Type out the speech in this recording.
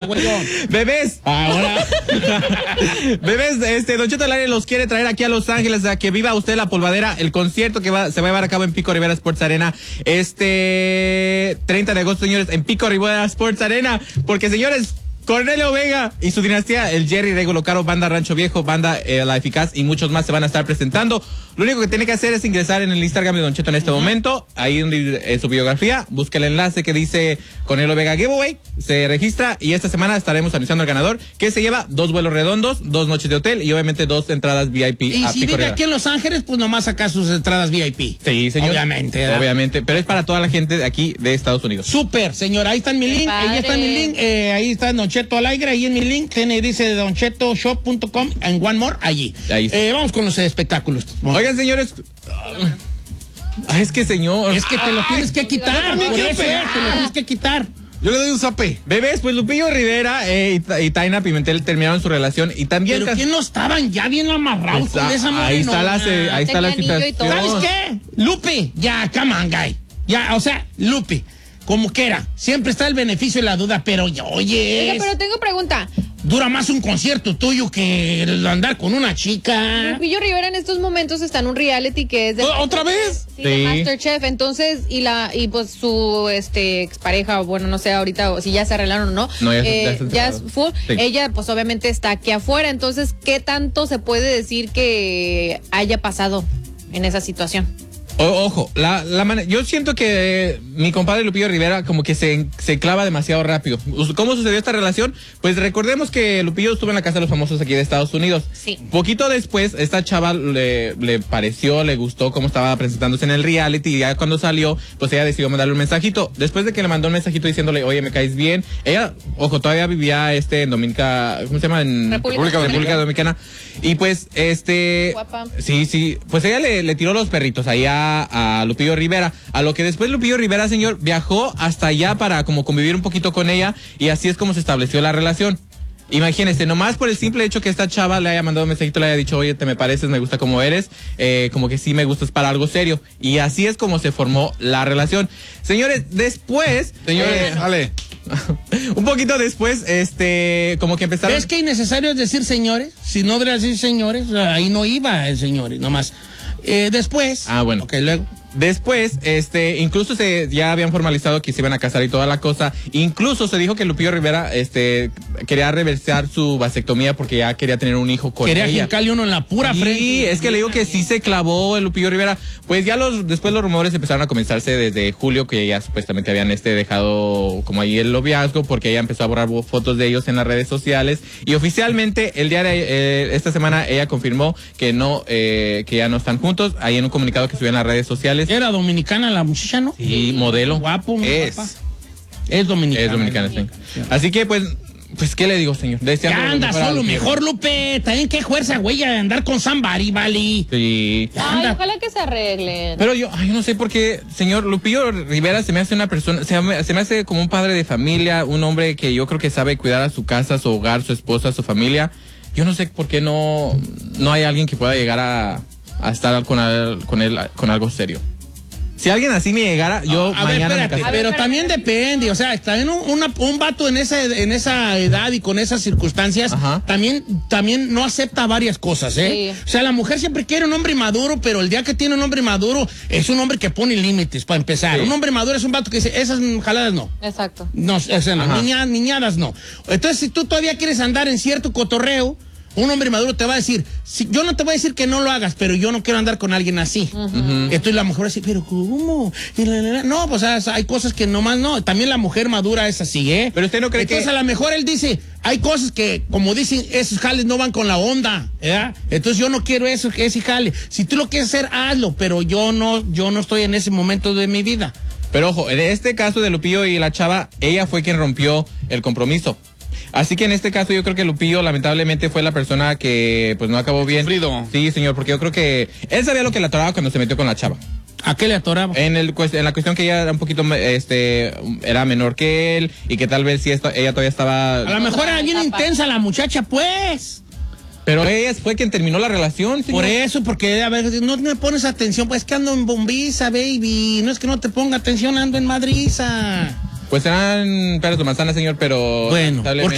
güeyón. Bebés. Ahora. Bebés, Don Cheto al Aire los quiere traer aquí a Los Ángeles a que viva usted la polvadera, el concierto que se va a llevar a cabo en Pico Rivera Sports Arena 30 de agosto, señores, en Pico Rivera Sports Arena, porque, señores, Cornelio Vega y su dinastía, el Jerry Regulo Caro, Banda Rancho Viejo, Banda La Eficaz y muchos más se van a estar presentando. Lo único que tiene que hacer es ingresar en el Instagram de Don Cheto en este momento, ahí donde su biografía, busca el enlace que dice Cornelio Vega Giveaway, se registra y esta semana estaremos anunciando al ganador, que se lleva 2 vuelos redondos, 2 noches de hotel y obviamente 2 entradas VIP. Y si vive aquí en Los Ángeles, pues nomás saca sus entradas VIP. Sí, señor. Obviamente, ¿verdad? Obviamente, pero es para toda la gente de aquí de Estados Unidos. Súper, señor, ahí está mi link, ahí está mi link, ahí está Don Cheto al Aire, ahí en mi link, dice donchetoshow.com, en One More, allí. Ahí está. Vamos con los espectáculos. Oigan, señores. Es que, señor. Es que te lo tienes que quitar. Por eso, te lo tienes que quitar. Yo le doy un zape. Bebés, pues Lupillo Rivera y Taina Pimentel terminaron su relación y también... ¿Pero quién no estaban ya bien amarrados con esa mujer? Ahí está la situación. ¿Sabes qué? Lupe, ya, come on, guy. Ya, o sea, Lupe, como quiera, siempre está el beneficio de la duda, pero oye... Oiga, pero tengo pregunta. Dura más un concierto tuyo que el andar con una chica. Lupillo Rivera en estos momentos está en un reality que es de... ¿Otra vez? Sí, de Masterchef. Entonces, y pues su expareja, bueno, no sé ahorita si ya se arreglaron o no. No, ya fue. Sí. Ella, pues obviamente está aquí afuera. Entonces, ¿qué tanto se puede decir que haya pasado en esa situación? Ojo, yo siento que mi compadre Lupillo Rivera como que se clava demasiado rápido. ¿Cómo sucedió esta relación? Pues recordemos que Lupillo estuvo en la Casa de los Famosos aquí de Estados Unidos. Sí. Poquito después, esta chava le pareció, le gustó cómo estaba presentándose en el reality y ya cuando salió, pues ella decidió mandarle un mensajito. Después de que le mandó un mensajito diciéndole, oye, me caes bien. Ella, ojo, todavía vivía en Dominica, ¿cómo se llama? En República Dominicana. Y pues, Guapa. Sí, pues ella le tiró los perritos ahí a Lupillo Rivera, a lo que después Lupillo Rivera, señor, viajó hasta allá para como convivir un poquito con ella y así es como se estableció la relación. Imagínese, nomás por el simple hecho que esta chava le haya mandado un mensajito, le haya dicho, oye, te me pareces, me gusta como eres, como que sí me gustas para algo serio. Y así es como se formó la relación. Señores, después... Señores, dale. Un poquito después, como que empezaron... ¿Ves que innecesario es decir señores? Si no debería decir señores, ahí no iba el señores, nomás. Después... bueno. Ok, luego... Después, incluso ya habían formalizado que se iban a casar y toda la cosa. Incluso se dijo que Lupillo Rivera, quería reversar su vasectomía porque ya quería tener un hijo con ella. Quería jincarle uno en la pura frente. Sí, es que le digo que sí se clavó el Lupillo Rivera. Pues ya después los rumores empezaron a comenzarse desde julio, que ya supuestamente habían dejado como ahí el noviazgo, porque ella empezó a borrar fotos de ellos en las redes sociales. Y oficialmente, esta semana, ella confirmó que ya no están juntos. Ahí en un comunicado que subió en las redes sociales. Era dominicana la muchacha, ¿no? Sí, modelo. Guapo, es. Guapa. Es dominicana. Es dominicana, sí. Así que, pues, ¿qué le digo, señor? Ya anda solo, mejor, Lupe. También qué fuerza, güey, de andar con somebody, vale. Sí. Ay, ojalá que se arreglen. Pero yo no sé por qué, señor, Lupillo Rivera se me hace una persona, se me hace como un padre de familia, un hombre que yo creo que sabe cuidar a su casa, su hogar, su esposa, su familia. Yo no sé por qué no hay alguien que pueda llegar a estar con él con algo serio. Si alguien así me llegara, yo mañana me caso. Pero también depende, o sea, también un vato en esa edad y con esas circunstancias, también no acepta varias cosas, ¿eh? Sí. O sea, la mujer siempre quiere un hombre maduro, pero el día que tiene un hombre maduro, es un hombre que pone límites, para empezar. Sí. Un hombre maduro es un vato que dice, esas jaladas no. Exacto. No, niñadas no. Entonces, si tú todavía quieres andar en cierto cotorreo, un hombre maduro te va a decir, yo no te voy a decir que no lo hagas, pero yo no quiero andar con alguien así. Entonces la mujer va a decir, pero ¿cómo? No, pues hay cosas que nomás no. También la mujer madura es así, ¿eh? Pero usted no cree Entonces a lo mejor él dice, hay cosas que, como dicen, esos jales no van con la onda, ¿verdad? Entonces yo no quiero ese jale. Si tú lo quieres hacer, hazlo, pero yo no estoy en ese momento de mi vida. Pero ojo, en este caso de Lupillo y la chava, ella fue quien rompió el compromiso. Así que en este caso yo creo que Lupillo lamentablemente fue la persona que pues no acabó bien. Sufrido. Sí, señor, porque yo creo que él sabía lo que le atoraba cuando se metió con la chava. ¿A qué le atoraba? En la cuestión que ella era un poquito era menor que él y que tal vez ella todavía estaba. A lo mejor era bien intensa la muchacha, pues. Pero ella fue quien terminó la relación, señor. Por eso, porque a ver, no me pones atención, pues que ando en Bombiza, baby. No es que no te ponga atención, ando en Madriza. Pues eran peras de manzana, señor, pero bueno,